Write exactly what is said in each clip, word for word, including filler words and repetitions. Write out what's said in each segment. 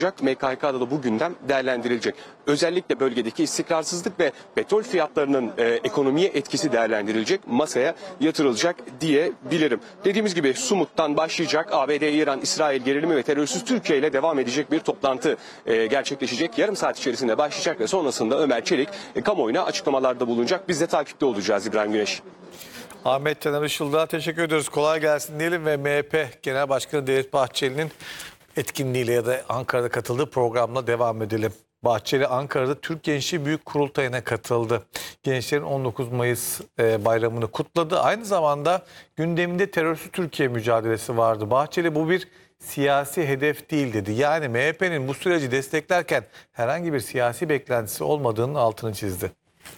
M K K'da da bu gündem değerlendirilecek. Özellikle bölgedeki istikrarsızlık ve petrol fiyatlarının e, ekonomiye etkisi değerlendirilecek, masaya yatırılacak diyebilirim. Dediğimiz gibi Sumut'tan başlayacak A B D, İran, İsrail gerilimi ve terörsüz Türkiye ile devam edecek bir toplantı e, gerçekleşecek. Yarım saat içerisinde başlayacak ve sonrasında Ömer Çelik e, kamuoyuna açıklamalarda bulunacak. Biz de takipte olacağız İbrahim Güneş. Ahmet Caner Işıldağ'a teşekkür ediyoruz. Kolay gelsin diyelim ve M H P Genel Başkanı Devlet Bahçeli'nin etkinliğiyle ya da Ankara'da katıldığı programla devam edelim. Bahçeli Ankara'da Türk Gençliği Büyük Kurultayı'na katıldı. Gençlerin on dokuz Mayıs bayramını kutladı. Aynı zamanda gündeminde terörsüz Türkiye mücadelesi vardı. Bahçeli bu bir siyasi hedef değil dedi. Yani M H P'nin bu süreci desteklerken herhangi bir siyasi beklentisi olmadığının altını çizdi.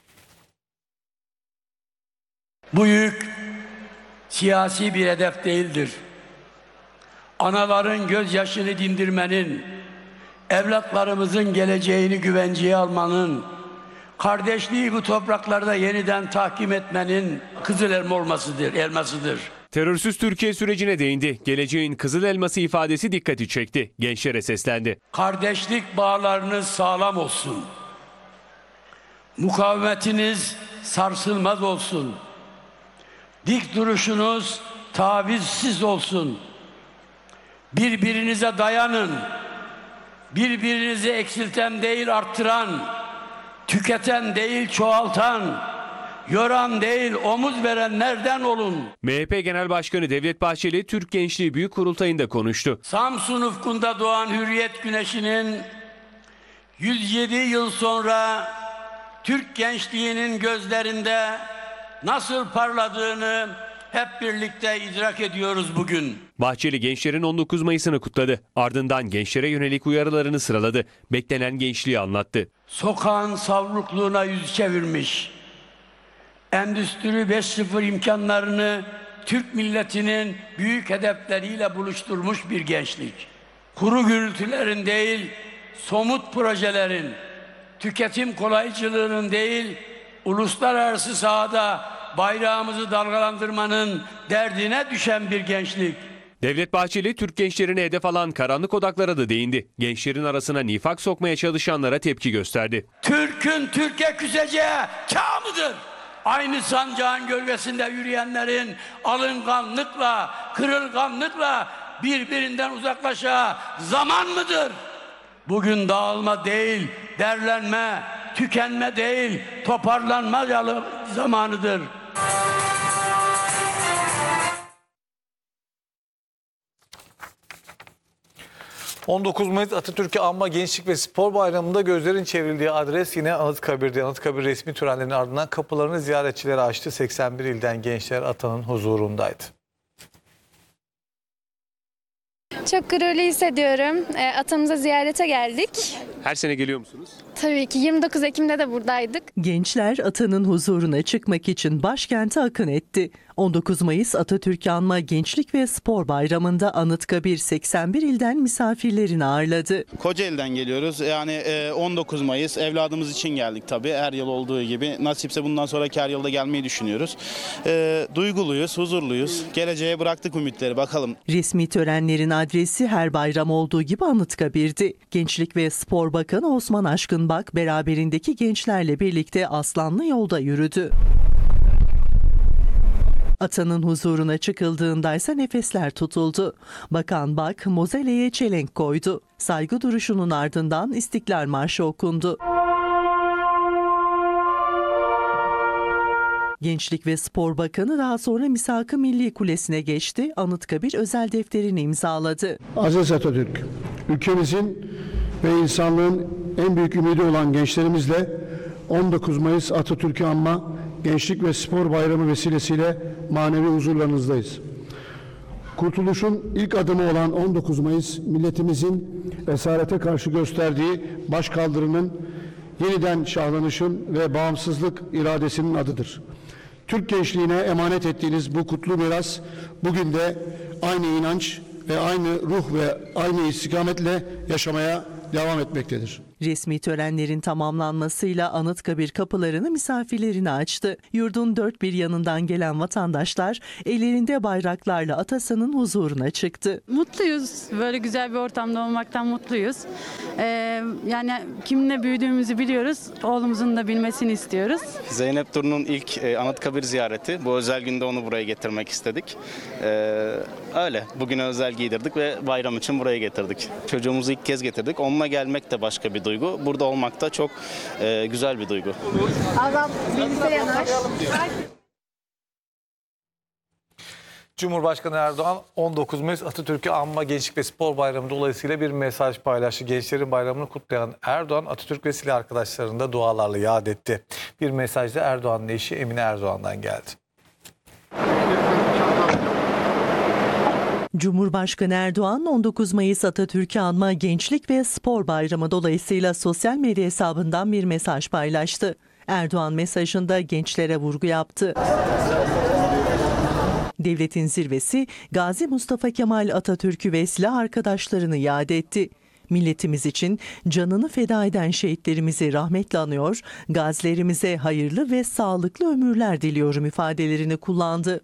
Bu yük siyasi bir hedef değildir. Anaların gözyaşını dindirmenin, evlatlarımızın geleceğini güvenceye almanın, kardeşliği bu topraklarda yeniden tahkim etmenin kızıl elma olmasıdır, elmasıdır. Terörsüz Türkiye sürecine değindi. Geleceğin kızıl elması ifadesi dikkati çekti. Gençlere seslendi. Kardeşlik bağlarınız sağlam olsun. Mukavemetiniz sarsılmaz olsun. Dik duruşunuz tavizsiz olsun. Birbirinize dayanın. Birbirinizi eksilten değil arttıran, tüketen değil çoğaltan, yoran değil omuz verenlerden olun. M H P Genel Başkanı Devlet Bahçeli Türk Gençliği Büyük Kurultayı'nda konuştu. Samsun ufkunda doğan hürriyet güneşinin yüz yedi yıl sonra Türk gençliğinin gözlerinde nasıl parladığını hep birlikte idrak ediyoruz bugün. Bahçeli gençlerin on dokuz Mayıs'ını kutladı. Ardından gençlere yönelik uyarılarını sıraladı. Beklenen gençliği anlattı. Sokağın savrukluğuna yüz çevirmiş, Endüstri beş nokta sıfır imkanlarını Türk milletinin büyük hedefleriyle buluşturmuş bir gençlik. Kuru gürültülerin değil, somut projelerin, tüketim kolaycılığının değil, uluslararası sahada bayrağımızı dalgalandırmanın derdine düşen bir gençlik. Devlet Bahçeli Türk gençlerini hedef alan karanlık odaklara da değindi. Gençlerin arasına nifak sokmaya çalışanlara tepki gösterdi. Türk'ün Türkiye küseceği kâr mıdır? Aynı sancağın gölgesinde yürüyenlerin alınganlıkla, kırılganlıkla birbirinden uzaklaşacağı zaman mıdır? Bugün dağılma değil, derlenme, tükenme değil, toparlanma zamanıdır. on dokuz Mayıs Atatürk'ü Anma Gençlik ve Spor Bayramı'nda gözlerin çevrildiği adres yine Anıtkabir'de. Anıtkabir resmi törenlerinin ardından kapılarını ziyaretçilere açtı. seksen bir ilden gençler atanın huzurundaydı. Çok gururlu hissediyorum. Atamıza ziyarete geldik. Her sene geliyor musunuz? Tabii ki yirmi dokuz Ekim'de de buradaydık. Gençler atanın huzuruna çıkmak için başkente akın etti. on dokuz Mayıs Atatürk Anma Gençlik ve Spor Bayramı'nda Anıtkabir seksen bir ilden misafirlerini ağırladı. Kocaeli'den geliyoruz. Yani on dokuz Mayıs evladımız için geldik tabii. Her yıl olduğu gibi. Nasipse bundan sonraki her yılda gelmeyi düşünüyoruz. E, duyguluyuz, huzurluyuz. Geleceğe bıraktık ümitleri, bakalım. Resmi törenlerin adresi her bayram olduğu gibi Anıtkabir'di. Gençlik ve Spor Bakanı Osman Aşkınbak beraberindeki gençlerle birlikte Aslanlı Yolda yürüdü. Atanın huzuruna çıkıldığındaysa nefesler tutuldu. Bakan Bak mozeleye çelenk koydu. Saygı duruşunun ardından İstiklal Marşı okundu. Gençlik ve Spor Bakanı daha sonra Misak-ı Milli Kulesi'ne geçti. Anıtkabir özel defterini imzaladı. Aziz Atatürk, ülkemizin ve insanlığın en büyük ümidi olan gençlerimizle on dokuz Mayıs Atatürk'ü Anma Gençlik ve Spor Bayramı vesilesiyle manevi huzurlarınızdayız. Kurtuluşun ilk adımı olan on dokuz Mayıs milletimizin esarete karşı gösterdiği başkaldırının yeniden şahlanışın ve bağımsızlık iradesinin adıdır. Türk gençliğine emanet ettiğiniz bu kutlu miras bugün de aynı inanç ve aynı ruh ve aynı istikametle yaşamaya devam etmektedir. Resmi törenlerin tamamlanmasıyla Anıtkabir kapılarını misafirlerine açtı. Yurdun dört bir yanından gelen vatandaşlar ellerinde bayraklarla Atasan'ın huzuruna çıktı. Mutluyuz. Böyle güzel bir ortamda olmaktan mutluyuz. Ee, yani kiminle büyüdüğümüzü biliyoruz. Oğlumuzun da bilmesini istiyoruz. Zeynep Duru'nun ilk e, Anıtkabir ziyareti. Bu özel günde onu buraya getirmek istedik. Ee, öyle. Bugüne özel giydirdik ve bayram için buraya getirdik. Çocuğumuzu ilk kez getirdik. Onunla gelmek de başka bir duygu. Burada olmak da çok e, güzel bir duygu. Cumhurbaşkanı Erdoğan on dokuz Mayıs Atatürk'ü Anma Gençlik ve Spor Bayramı dolayısıyla bir mesaj paylaştı. Gençlerin bayramını kutlayan Erdoğan, Atatürk ve silah arkadaşlarını da dualarla yad etti. Bir mesaj da Erdoğan'ın eşi Emine Erdoğan'dan geldi. Cumhurbaşkanı Erdoğan on dokuz Mayıs Atatürk'ü Anma Gençlik ve Spor Bayramı dolayısıyla sosyal medya hesabından bir mesaj paylaştı. Erdoğan mesajında gençlere vurgu yaptı. Devletin zirvesi Gazi Mustafa Kemal Atatürk'ü ve silah arkadaşlarını yad etti. Milletimiz için canını feda eden şehitlerimizi rahmetle anıyor, gazilerimize hayırlı ve sağlıklı ömürler diliyorum ifadelerini kullandı.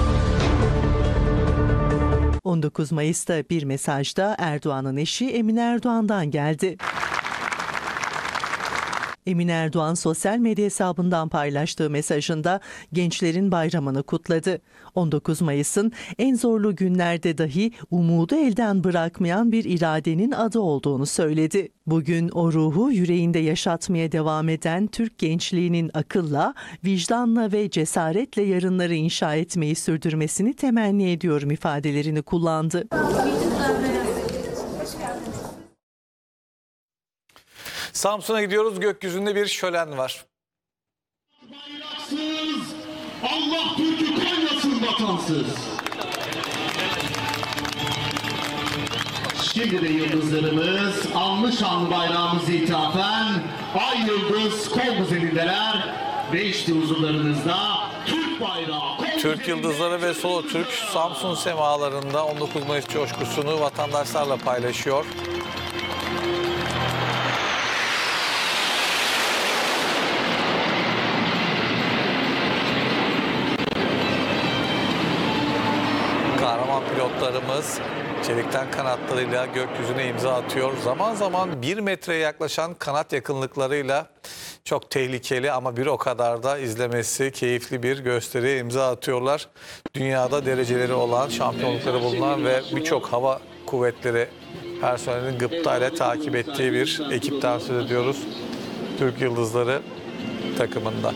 on dokuz Mayıs'ta bir mesajda Erdoğan'ın eşi Emine Erdoğan'dan geldi. Emine Erdoğan sosyal medya hesabından paylaştığı mesajında gençlerin bayramını kutladı. on dokuz Mayıs'ın en zorlu günlerde dahi umudu elden bırakmayan bir iradenin adı olduğunu söyledi. Bugün o ruhu yüreğinde yaşatmaya devam eden Türk gençliğinin akılla, vicdanla ve cesaretle yarınları inşa etmeyi sürdürmesini temenni ediyorum ifadelerini kullandı. Samsun'a gidiyoruz. Gökyüzünde bir şölen var. Bayraksız, Allah Türk'ü kaynasın vatansız. Şimdi de yıldızlarımız anlı şanlı bayrağımızı ithafen ay yıldız kol güzelindeler ve işte huzurlarınızda Türk bayrağı. Türk Yıldızları ve Solo Türk Samsun semalarında on dokuz Mayıs coşkusunu vatandaşlarla paylaşıyor. Kahraman pilotlarımız çelikten kanatlarıyla gökyüzüne imza atıyor. Zaman zaman bir metreye yaklaşan kanat yakınlıklarıyla çok tehlikeli ama bir o kadar da izlemesi keyifli bir gösteriye imza atıyorlar. Dünyada dereceleri olan, şampiyonlukları bulunan ve birçok hava kuvvetleri personelinin gıptayla takip ettiği bir ekipten söz ediyoruz. Türk Yıldızları takımında.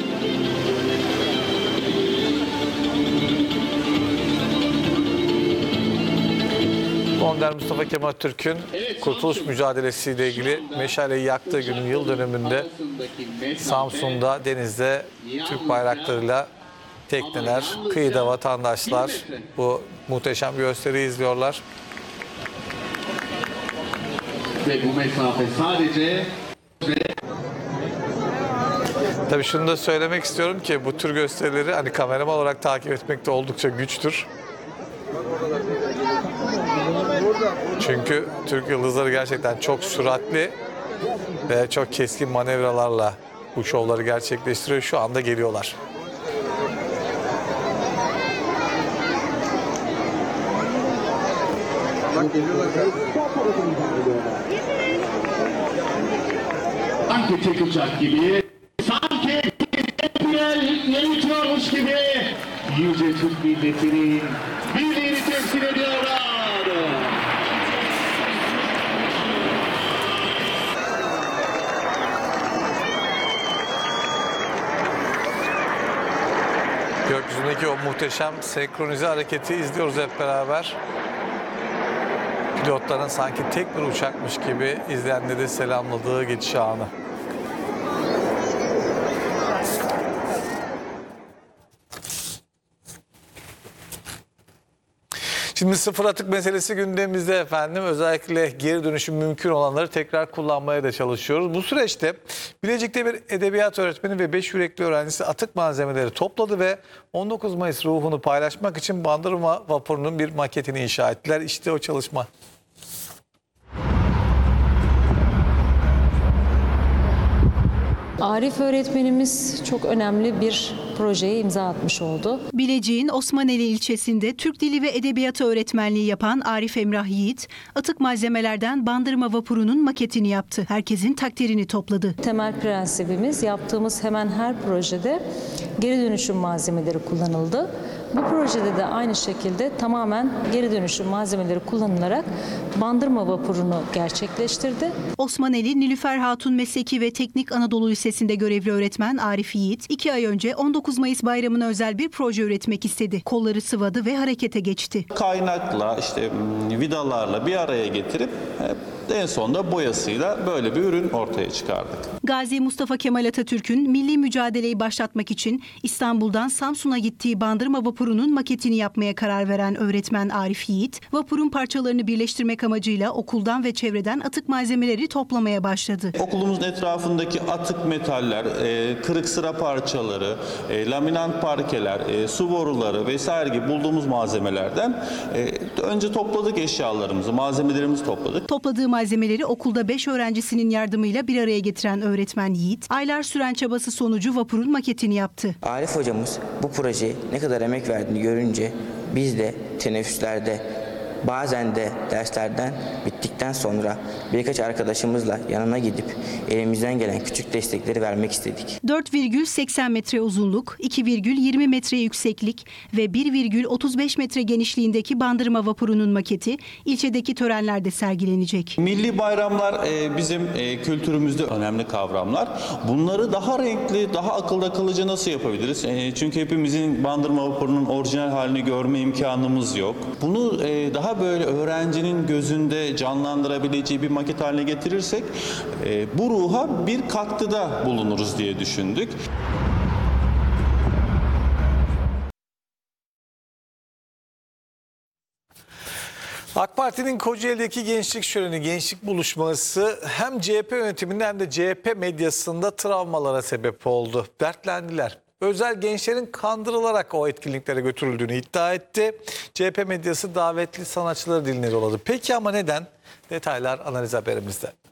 Önder Mustafa Kemal Atatürk'ün kurtuluş mücadelesiyle ilgili meşaleyi yaktığı günün yıl dönümünde Samsun'da denizde Türk bayraklarıyla tekneler, kıyıda vatandaşlar bu muhteşem gösteriyi izliyorlar. Ve bu mesafe sadece... Tabii şunu da söylemek istiyorum ki bu tür gösterileri hani kameraman olarak takip etmek de oldukça güçtür. Çünkü Türk Yıldızları gerçekten çok süratli ve çok keskin manevralarla bu şovları gerçekleştiriyor. Şu anda geliyorlar. Sanki tek uçak gibi, sanki yeni uçuyormuş gibi yüce Türk milletinin birliğini temsil ediyorlar. Gökyüzündeki o muhteşem senkronize hareketi izliyoruz hep beraber. Pilotların sanki tek bir uçakmış gibi izleyenleri selamladığı geçiş anı. Şimdi sıfır atık meselesi gündemimizde efendim. Özellikle geri dönüşüm mümkün olanları tekrar kullanmaya da çalışıyoruz. Bu süreçte Bilecik'te bir edebiyat öğretmeni ve beş yürekli öğrencisi atık malzemeleri topladı ve on dokuz Mayıs ruhunu paylaşmak için Bandırma Vapuru'nun bir maketini inşa ettiler. İşte o çalışma. Arif öğretmenimiz çok önemli bir projeye imza atmış oldu. Bilecik'in Osmaneli ilçesinde Türk Dili ve Edebiyatı öğretmenliği yapan Arif Emrah Yiğit, atık malzemelerden Bandırma vapurunun maketini yaptı. Herkesin takdirini topladı. Temel prensibimiz yaptığımız hemen her projede geri dönüşüm malzemeleri kullanıldı. Bu projede de aynı şekilde tamamen geri dönüşüm malzemeleri kullanılarak Bandırma vapurunu gerçekleştirdi. Osmaneli Nilüfer Hatun Mesleki ve Teknik Anadolu Lisesi'nde görevli öğretmen Arif Yiğit, iki ay önce on dokuz Mayıs bayramına özel bir proje üretmek istedi. Kolları sıvadı ve harekete geçti. Kaynakla, işte vidalarla bir araya getirip en sonunda boyasıyla böyle bir ürün ortaya çıkardık. Gazi Mustafa Kemal Atatürk'ün milli mücadeleyi başlatmak için İstanbul'dan Samsun'a gittiği Bandırma vapurunun maketini yapmaya karar veren öğretmen Arif Yiğit, vapurun parçalarını birleştirmek amacıyla okuldan ve çevreden atık malzemeleri toplamaya başladı. Okulumuzun etrafındaki atık metaller, kırık sıra parçaları, laminant parkeler, su boruları vesaire gibi bulduğumuz malzemelerden önce topladık eşyalarımızı, malzemelerimizi topladık. Topladığı malzemeleri okulda beş öğrencisinin yardımıyla bir araya getiren öğretmen Yiğit, aylar süren çabası sonucu vapurun maketini yaptı. Arif hocamız bu projeye ne kadar emek verdiğini görünce biz de teneffüslerde, bazen de derslerden bittikten sonra birkaç arkadaşımızla yanına gidip elimizden gelen küçük destekleri vermek istedik. dört virgül seksen metre uzunluk, iki virgül yirmi metre yükseklik ve bir virgül otuz beş metre genişliğindeki Bandırma vapurunun maketi ilçedeki törenlerde sergilenecek. Milli bayramlar bizim kültürümüzde önemli kavramlar. Bunları daha renkli, daha akılda kalıcı nasıl yapabiliriz? Çünkü hepimizin Bandırma vapurunun orijinal halini görme imkanımız yok. Bunu daha böyle öğrencinin gözünde canlandırabileceği bir maket haline getirirsek bu ruha bir katkıda bulunuruz diye düşündük. AK Parti'nin Kocaeli'deki gençlik şöleni, gençlik buluşması hem C H P yönetiminde hem de C H P medyasında travmalara sebep oldu. Dertlendiler. Özel gençlerin kandırılarak o etkinliklere götürüldüğünü iddia etti. C H P medyası davetli sanatçıları dinleri oladı. Peki ama neden? Detaylar analiz haberimizde.